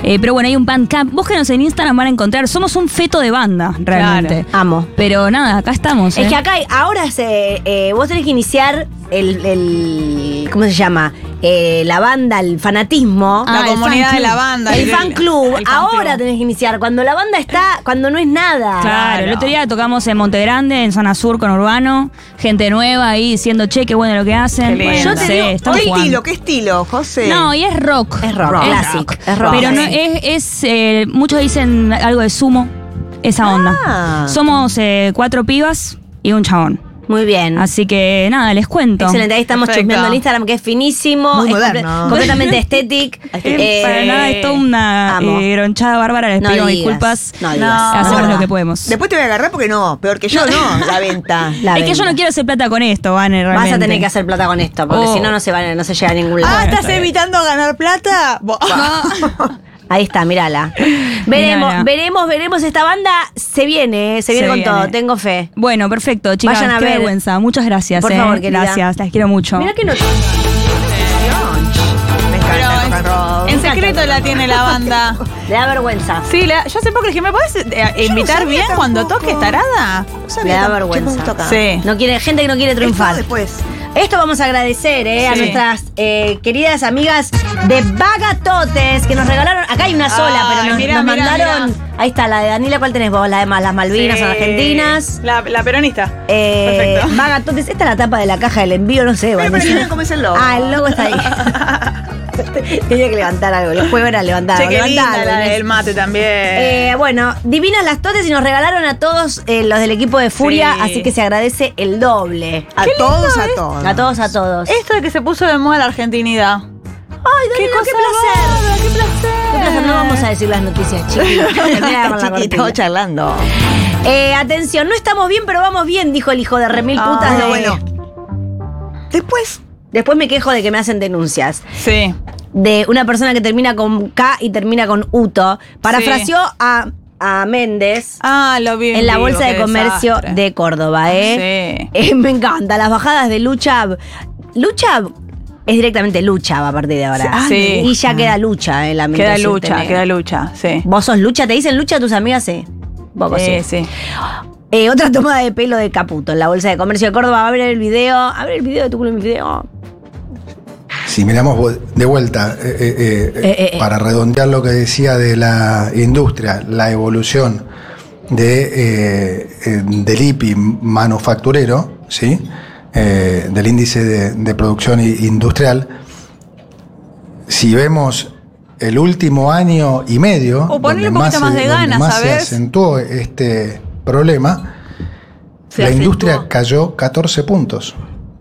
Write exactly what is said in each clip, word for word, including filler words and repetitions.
Eh, pero bueno, hay un Bandcamp. Búsquenos en Instagram, van a encontrar. Somos un feto de banda, realmente. Claro. Amo. Pero nada, acá estamos. Es ¿eh? que acá hay- ahora se, eh, vos tenés que iniciar el, el ¿cómo se llama? Eh, la banda, el fanatismo. La Ah, el comunidad fan de la club. banda. El fan club. el fan Ahora club. tenés que iniciar. Cuando la banda está, cuando no es nada. Claro, el otro día tocamos en Monte Grande, en zona sur con Urbano. Gente nueva ahí diciendo, che, qué bueno lo que hacen. Qué lindo. Bueno, Yo no te sé, digo, estamos ¿qué jugando. estilo? ¿Qué estilo, José? No, y es rock. Es rock, Rock. classic. Es rock. Pero no, Sí. es, es eh, muchos dicen algo de sumo, esa onda. Ah. Somos eh, cuatro pibas y un chabón. Muy bien. Así que nada, les cuento. Excelente, ahí estamos Perfecto. chusmeando el Instagram, que es finísimo, Muy es moderno. comple- completamente estético. Eh, para nada, es toda una amo. eh, gronchada bárbara, les No pido digas, disculpas. no digas. No. Hacemos No. lo que podemos. Después te voy a agarrar porque no, peor que yo, no, la venta. La es que yo venta. no quiero hacer plata con esto, Vane, Vas realmente. a tener que hacer plata con esto, porque Oh. si no, no se, va, no se llega a ningún lado. Ah, ¿estás está bien. evitando ganar plata? Bo- Ahí está, mírala. Veremos, Mírala. veremos, veremos. Esta banda se viene, eh, se viene Se con viene. todo, tengo fe. Bueno, perfecto, chicas. Vayan a qué ver. vergüenza. Muchas gracias. Por eh. favor, querida. Gracias, las quiero mucho. Mira que no. Me Pero encanta el rock and roll. en secreto la tiene la banda. Le da vergüenza. Sí, la- yo hace poco le dije, ¿me podés eh, invitar sabía bien cuando tampoco. toques, tarada? No Le sabía da tan- vergüenza. ¿Qué podemos tocar? Sí. No quiere, gente que no quiere Esto triunfar. después. Esto vamos a agradecer eh, a Sí. nuestras eh, queridas amigas de Bagatotes que nos regalaron. Acá hay una sola, Ay, pero nos, mirá, nos mirá, mandaron. mirá. Ahí está, la de Daniela. ¿Cuál tenés vos? La de más, las Malvinas, Sí. son argentinas. La, la peronista. Eh, Perfecto. Bagatotes. Esta es la tapa de la caja del envío, no sé. Pero, bueno, pero sí. miren cómo es el logo. Ah, el logo está ahí. Tenía que levantar algo. Los jueves era levantar Che, algo. qué Levantá linda algo, la Inés. del mate también. Eh, bueno, divinas las totes y nos regalaron a todos eh, los del equipo de Furia, Sí. así que se agradece el doble. A todos, a todos. A todos, a todos. Esto de que se puso de moda la argentinidad. Ay, Daniela, qué, cosa placer. bárbara, qué placer. Qué placer. No vamos a decir las noticias, chiquitos. Termina con la Chiquito, cortina. charlando. Eh, atención, no estamos bien, pero vamos bien, dijo el hijo de remil Ah, putas de... Bueno, bueno. Después, Después me quejo de que me hacen denuncias. Sí. De una persona que termina con K y termina con Uto. Parafraseó a, a Méndez Ah, lo vi. en la vivo, Bolsa de qué Comercio desastre. de Córdoba, ¿eh? Sí. Eh, me encanta, las bajadas de Lucha. Lucha es directamente Lucha a partir de ahora. Sí. Y ya queda Lucha en la mente. Queda si lucha, tenés. queda lucha, sí. ¿Vos sos Lucha? ¿Te dicen Lucha tus amigas? Sí. Vos sí. Sí, sí. Eh, otra tomada de pelo de Caputo en la Bolsa de Comercio de Córdoba. Va a ver el video. A ver el video de tu culo en mi video. Si miramos vu- de vuelta, eh, eh, eh, Eh, eh, eh. para redondear lo que decía de la industria, la evolución de, eh, eh, del I P I manufacturero, ¿sí? Eh, del índice de, de producción i- industrial, si vemos el último año y medio, O ponerle donde un poquito más se- de donde ganas, más se ¿sabes? acentuó este problema, Se la acentuó. industria cayó catorce puntos.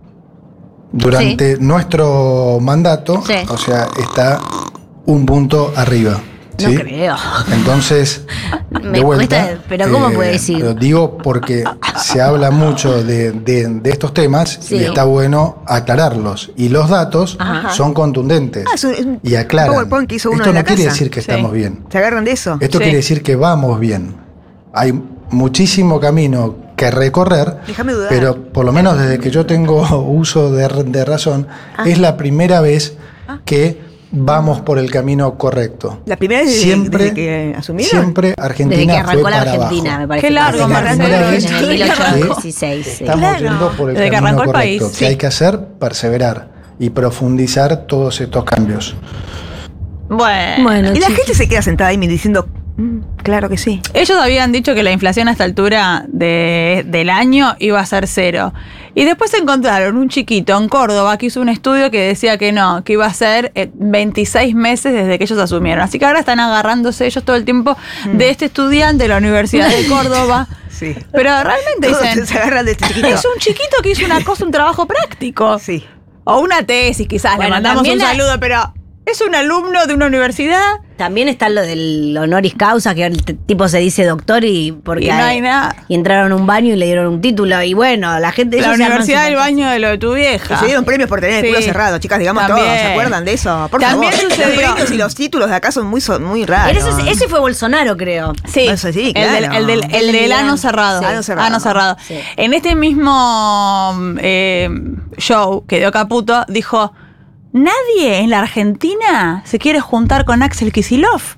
Durante nuestro mandato, Sí. o sea, está un punto arriba. No ¿sí? creo. Entonces, Me de vuelta. eh, cuesta- pero ¿cómo puede decir? Lo digo porque se habla mucho de, de- de estos temas Sí. y está bueno aclararlos. Y los datos Ajá. son contundentes Ah, es un- es un y aclaran. PowerPoint que hizo uno Esto de no la quiere casa. decir que Sí. estamos bien. ¿se agarran de eso? Esto Sí. quiere decir que vamos bien. Hay muchísimo camino que recorrer, Déjame dudar. pero por lo menos desde que yo tengo uso de, de razón, Ah. es la primera vez que vamos por el camino correcto. La primera vez desde, siempre, desde que asumieron. siempre Argentina Desde que arrancó fue la para Argentina, abajo. me parece. Qué largo, que Es la arrancó primera en vez el que mil ochocientos dieciséis. sí. estamos Claro. yendo por el Desde que camino arrancó el correcto. país, ¿Qué sí. hay que hacer? Perseverar y profundizar todos estos cambios. Bueno. Bueno, Y la chicos. gente se queda sentada ahí diciendo, "Mm, claro que sí. Ellos habían dicho que la inflación a esta altura de- del año iba a ser cero. Y después encontraron un chiquito en Córdoba que hizo un estudio que decía que no, que iba a ser eh, veintiséis meses desde que ellos asumieron. Así que ahora están agarrándose ellos todo el tiempo de este estudiante de la Universidad de Córdoba. Sí. Pero realmente Todos dicen, se agarran de este chiquito. es un chiquito que hizo una cosa, un trabajo práctico. Sí. O una tesis, quizás. Bueno, Le mandamos también un la- saludo, pero es un alumno de una universidad También está lo del honoris causa, que el t- tipo se dice doctor y porque y no hay nada. y entraron a un baño y le dieron un título. Y bueno, la gente La ellos se arman universidad su del fantasía. baño de lo de tu Y vieja. se dieron premios por tener el Sí. culo cerrado, chicas, digamos También. todos. ¿Se acuerdan de eso? Por También favor. sucedió. Los premios y los títulos de acá son muy, son muy raros. Pero ese, ese fue Bolsonaro, creo. Sí, Eso sí, el, del, claro. el, del, el El del del ano ano. cerrado. Sí. Ano cerrado. Ano cerrado. Sí. En este mismo eh, show que dio Caputo, dijo: nadie en la Argentina se quiere juntar con Axel Kicillof.